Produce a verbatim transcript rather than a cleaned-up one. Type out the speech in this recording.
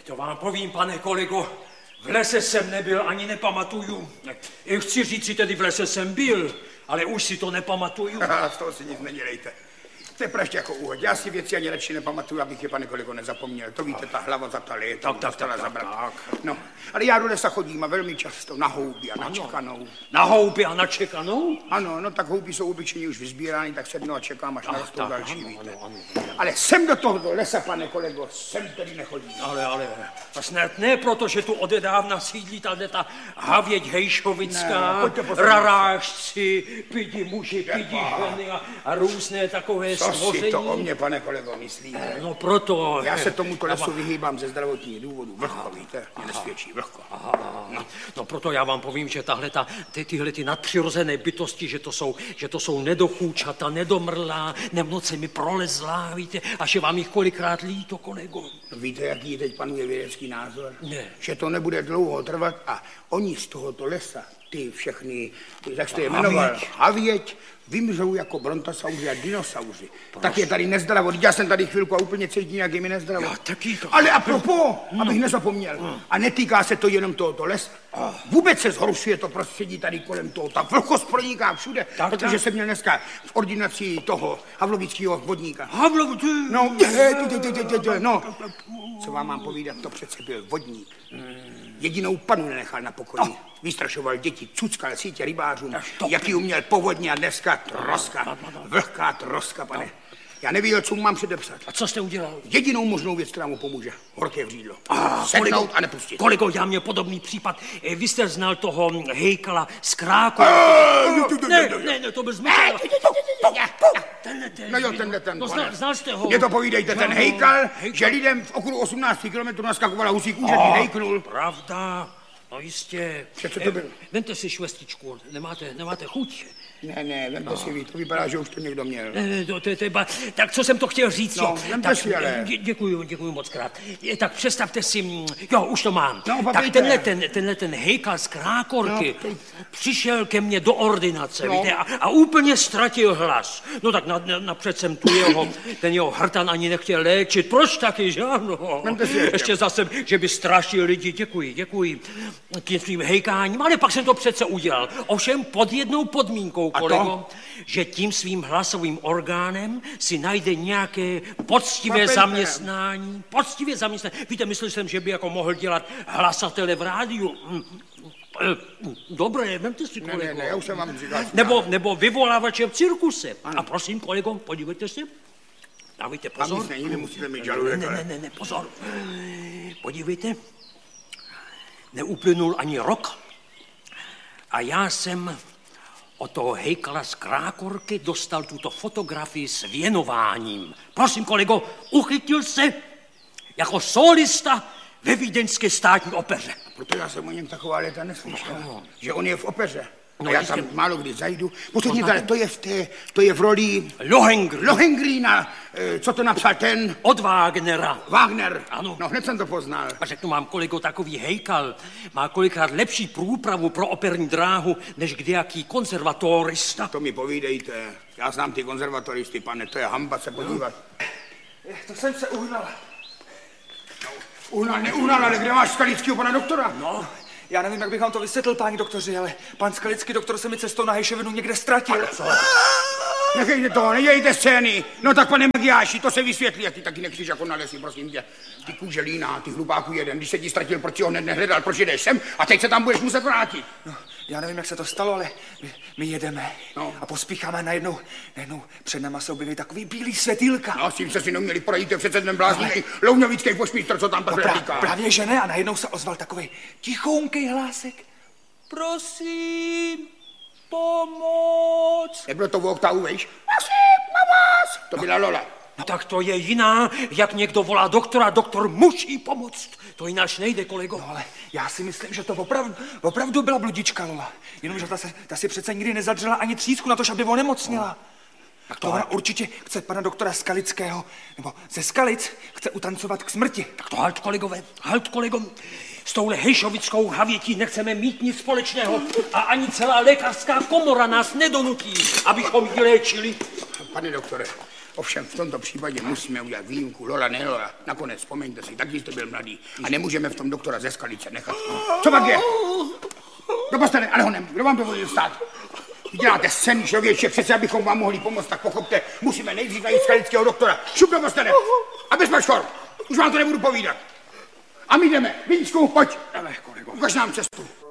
To vám povím, pane kolego, v lese jsem nebyl, ani nepamatuju. Chci říct si tedy, v lese jsem byl, ale už si to nepamatuju. Aha, z toho si nic nedělejte. To je praště jako úhod. Já si věci ani radši nepamatuju, abych je, pane kolego, nezapomněl. To víte, ta hlava za ta léta. Tak, tak, tak, tak, tak. No, ale já do lesa chodím a velmi často na houby a na čekanou. Na houby a na čekanou? Ano, no tak houby jsou obyčejně už vyzbírány, tak sednu a čekám, až narostou další, ano, víte. ano, ano. Ale sem do tohoto lesa, pane kolego, sem tedy nechodím. Ale, ale, a snad ne, protože tu odedávna sídlí tady ta havěť hejšovická, ne, rarážci, pidi muži, pidi ženy a, a různé takové Co stvoření. si to o mě, pane kolego, myslíte? No proto... Já se tomuto lesu vyhýbám ze zdravotních důvodů. Vlhko, víte, mě nesvědčí, vlhko. Aha, no. no proto já vám povím, že tahle ta, ty, tyhle ty nadpřirozené bytosti, že to jsou, že to jsou nedochůčata, nedomrlá, nemnoce mi prolezlá, víte, a že vám jich kolikrát líto, kolego. Víte, jaký teď panuje vědecký názor? Ne. Že to nebude dlouho trvat a oni z tohoto lesa, ty všechny, ty, jak jste je jmenoval, havěť, vymřou jako brontosauři a dinosauři. Prost. Tak je tady nezdravo. Já jsem tady chvilku a úplně cítím, jak je mi nezdravo. Já taky to. Ale a propos, hmm. abych nezapomněl. Hmm. A netýká se to jenom tohoto lesa. Oh. Vůbec se zhoršuje to prostředí tady kolem toho. Ta vlhkost proniká všude, tak, protože tak. jsem měl dneska v ordinaci toho havlovického vodníka. Havlovický? No, no, co vám mám povídat, to přece byl vodník. Hmm. Jedinou panu nenechal na pokoji. Oh. Vystrašoval děti, cuckal sítě rybářům, jaký uměl povodně a dneska troska, vlhká troska, pane. Já nevěděl, co mu mám předepsat. A co jste udělal? Jedinou možnou věc, která mu pomůže. Horké vřídlo. Ah, sednout kolego, a nepustit. Kolego, já měl podobný případ. Vy jste znal toho hejkala z Kráku. Ne, ne, ne, to byl zmysl. Tenhle ten. No jo, tenhle ten. No, znal, znal jste ho. Mě to povídejte, ten hejkal, že lidem v okolo osmnácti kilometrů naskakovala husí kůže, oh, hejknul. Pravda. No jistě. Co to bylo? Vemte si švestičku, nemáte, nemáte chuť. Ne, ne, vemte no. si vy, to vypadá, že už to někdo měl. Ne, ne, to, to, to, to, tak co jsem to chtěl říct, no, jo. Vemte si, ale. Dě, děkuju, děkuju moc krát. Tak představte si, jo, už to mám. No, tak tenhle ten, tenhle ten hejkal z Krákorky no, přišel ke mně do ordinace, no. víte, a, a úplně ztratil hlas. No tak napřed jsem tu jeho, ten jeho hrtan ani nechtěl léčit. Proč taky, že ano? Ještě zase, že by strašil lidi. Děkuji, děkuji tím svým hejkáním, ale pak jsem to přece udělal. Ovšem pod jednou podmínkou, kolego, že tím svým hlasovým orgánem si najde nějaké poctivé Papente. zaměstnání. Poctivé zaměstnání. Víte, myslel jsem, že by jako mohl dělat hlasatele v rádiu. Dobré, vemte si, kolego. Ne, ne, ne, já už jsem vám říkal. Nebo, nebo vyvolávače v cirkuse. Ano. A prosím, kolego, podívejte se. Dávejte pozor. A nic není, nemusíte mít žaludek. Ne, ne, ne, ne, pozor. Podívejte. Neuplynul ani rok a já jsem od toho hejkala z Krákorky dostal tuto fotografii s věnováním. Prosím, kolego, uchytil se jako solista ve vídeňské státní opeře. A proto já jsem o něm taková léta neslyšel, no. že on je v opeře. No, a já tam málo kdy zajdu. Posledně, ale to je v té, to je v roli... Lohengrin. Lohengrína. E, co to napsal ten? Od Wagnera. Wagner. Ano. No, hned jsem to poznal. A řeknu vám, kolego, takový hejkal má kolikrát lepší průpravu pro operní dráhu, než kdejaký konzervatorista. To mi povídejte. Já znám ty konzervatoristy, pane, to je hamba se podívat. No. To jsem se uhnal. No, uhnal, neuhnal, ale kde máš Skalického pana doktora? No. Já nevím, jak bych vám to vysvětlil, páni doktoři, ale pan Skalický doktor se mi cestou na Hejšovinu někde ztratil. Co? Nechejte to, nedějte scény. No tak, pane Magiáši, to se vysvětlí. A ty taky nechceš jako na lesy, prosím tě. Ty kůželína, ty hlupáku jeden. Když se ti ztratil, proč si ho hned nehledal, proč jdeš sem a teď se tam budeš muset vrátit. No, já nevím, jak se to stalo, ale my, my jedeme no. a pospícháme najednou, najednou před náma se objeví takový bílý světýlka. No, s tím se si neměli poradit, to je přece ten blázný ale... louňovický pošmístr, co tam tak no, říká. Právě že ne, a najednou se ozval takový tichounkej hlásek. Prosím, pomoc. Nebylo to v oktavu, vejš? Prosím, pomoc. To byla Lola. No tak to je jiná, jak někdo volá doktora, doktor musí pomoct. To jináč nejde, kolego. No ale já si myslím, že to opravdu, opravdu byla bludička Lola. Jenomže ta, se, ta si přece nikdy nezadřela ani třísku na to, aby onemocněla. No. To ona určitě chce pana doktora Skalického, nebo ze Skalic chce utancovat k smrti. Tak to halt, kolegové, halt, kolego. S touhle hejšovickou havětí nechceme mít nic společného a ani celá lékařská komora nás nedonutí, abychom ji léčili. Pane doktore, Ovšem v tomto případě musíme udělat výjimku. Lola, ne Lola. Nakonec, vzpomeňte si, taky jste byl mladý. A nemůžeme v tom doktora ze Skalice nechat. Co pak je? Kdo postane? Ale honem, kdo vám dovolil stát? Vy děláte scény, člověče, přece abychom vám mohli pomoct, tak pochopte, musíme nejdřív najít skalického doktora. Šup do postane. A bez maškor. Už vám to nebudu povídat. A my jdeme. Víčku, pojď. Ukaž nám cestu.